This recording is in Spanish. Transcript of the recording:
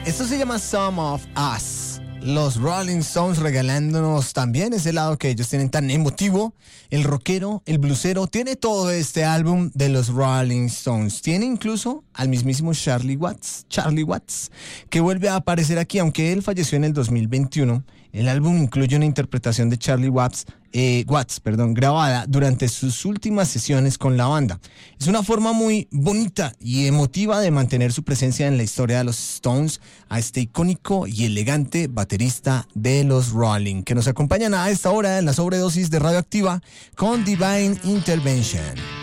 Esto se llama Some of Us. Los Rolling Stones regalándonos también ese lado que ellos tienen tan emotivo, el rockero, el bluesero. Tiene todo este álbum de los Rolling Stones. Tiene incluso al mismísimo Charlie Watts, que vuelve a aparecer aquí, aunque él falleció en el 2021. El álbum incluye una interpretación de Charlie Watts, grabada durante sus últimas sesiones con la banda. Es una forma muy bonita y emotiva de mantener su presencia en la historia de los Stones a este icónico y elegante baterista de los Rolling, que nos acompañan a esta hora en la sobredosis de Radioactiva con Divine Intervention.